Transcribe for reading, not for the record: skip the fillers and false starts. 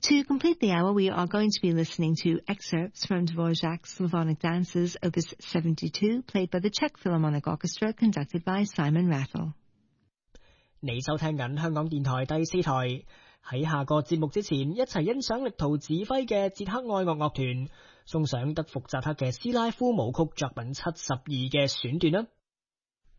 To complete the hour, we are going to be listening to excerpts from Dvorak's Slavonic Dances, Opus 72, played by the Czech Philharmonic Orchestra, conducted by Simon Rattle. 你收聽緊香港電台第4台，喺下個節目之前，一齊欣賞力圖指揮嘅捷克愛樂樂團送上德福扎克嘅斯拉夫舞曲作品72嘅選段啦。